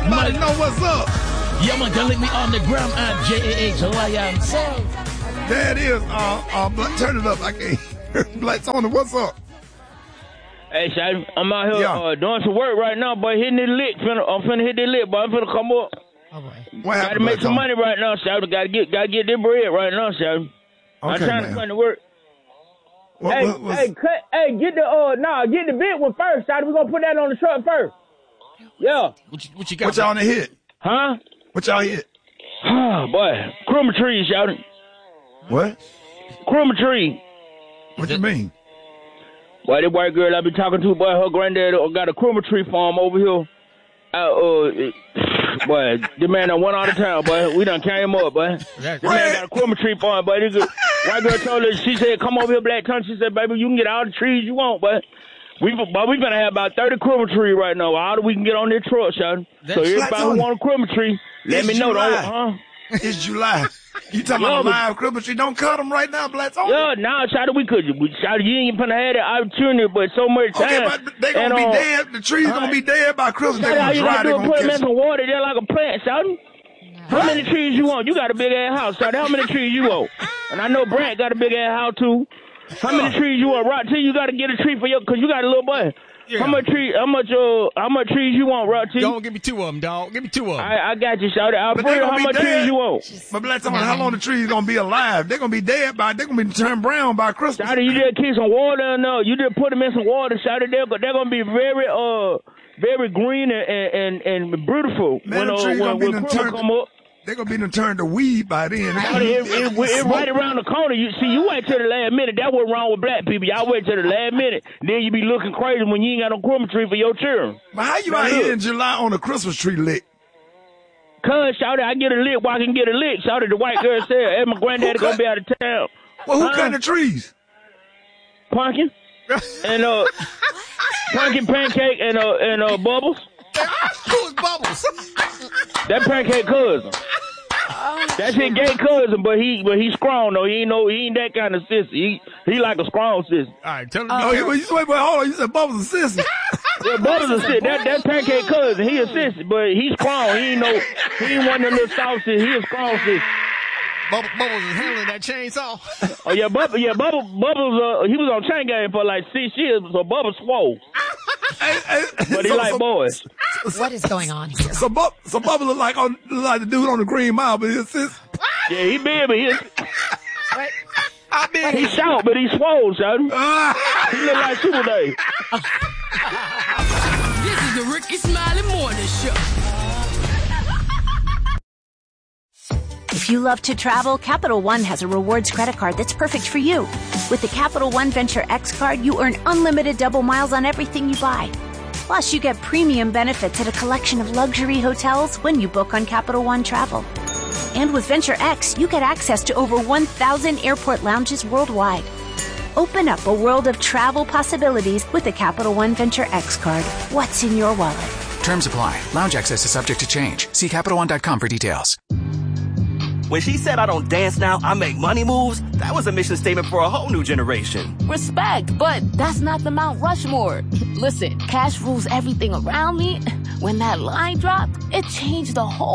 Everybody know what's up. Yeah, man, can link me on the gram at JAH. There it is. Turn it up. I can't hear Black's on it. What's up? Hey, Shotty, I'm out here doing some work right now, boy. Hitting the lick. I'm finna hit the lick, boy. I'm finna come up. Oh, boy. Gotta make some money right now, Shotty. Gotta get this bread right now, Shotty. Okay, I'm trying to find the work. Get Get the big one first, Shotty. We're gonna put that on the truck first. Yeah. What you got? What y'all on the hit? Huh? What y'all hit? Oh, boy. Chroma tree, Shotty. What? Chroma tree. What you mean? Boy, that white girl I be talking to, boy, her granddad got a chroma tree farm over here. Boy, the man that went out of town, boy. We done came up, boy. The man got a chroma tree farm, boy. White girl told her, she said, come over here, Black Tongue. She said, baby, you can get all the trees you want, boy. We gonna have about 30 chroma tree right now. All that we can get on this truck, son. So everybody who want a chroma tree, let me know. It's July. You talking about a live chroma tree? Don't cut them right now, Black Tongue. Yeah, nah, Shotty, we could. Shotty, you ain't gonna have that opportunity, but so much time. Okay, but they gonna be dead. The trees gonna be dead by Christmas. They gonna dry. They gonna put them in some water. They're like a plant, Shotty. How many trees you want? You got a big ass house, Shotty. How many trees you want? And I know Brant got a big ass house too. How many trees you want? Rock T, you got to get a tree for your, cause you got a little boy. Yeah. How much trees you want, Rock T? Don't give me 2 of them, dog. Give me 2 of them. I got you, Shotty. I'll put how much trees you want. But Black Tongue, how long the trees gonna be alive? They're gonna be dead they're gonna be turned brown by Christmas. Shotty, you just keep some water in there. You just put them in some water, Shotty. They're gonna be very green and beautiful. Man, when Christmas come up. They're going to be turned to weed by then. It's right around the corner. You wait till the last minute. That's what's wrong with black people. Y'all wait till the last minute. Then you be looking crazy when you ain't got no Christmas tree for your children. But how you out here in July on a Christmas tree lick? Cuz, Shawty, I get a lick where I can get a lick. Shawty, the white girl said, hey, my granddaddy going to be out of town. Well, who cut the trees? Pumpkin. And, Pumpkin, Pancake, and Bubbles. Who's Bubbles? That Pancake cousin. That's his gay cousin, but he's strong though. He ain't that kind of sissy. He like a strong sissy. All right, tell him. Wait, hold on. You said Bubbles a sissy. Yeah, Bubbles a sissy. That Pancake cousin, he a sissy, but he's strong. He ain't one of them little soft sissy. He a strong sissy. Bubbles is handling that chainsaw. Oh yeah, Bubbles. He was on chain game for like 6 years, so Bubbles swole. But he like boys. What is going on here? So Bubba look like the dude on the Green Mile, but he's sis. Yeah, he big, but he's short, but he's swole, son. He look like Super Day. This is the Ricky Smiley Morning Show. If you love to travel, Capital One has a rewards credit card that's perfect for you. With the Capital One Venture X card, you earn unlimited double miles on everything you buy. Plus, you get premium benefits at a collection of luxury hotels when you book on Capital One Travel. And with Venture X, you get access to over 1,000 airport lounges worldwide. Open up a world of travel possibilities with the Capital One Venture X card. What's in your wallet? Terms apply. Lounge access is subject to change. See CapitalOne.com for details. When she said I don't dance now, I make money moves, that was a mission statement for a whole new generation. Respect, but that's not the Mount Rushmore. Listen, cash rules everything around me. When that line dropped, it changed the whole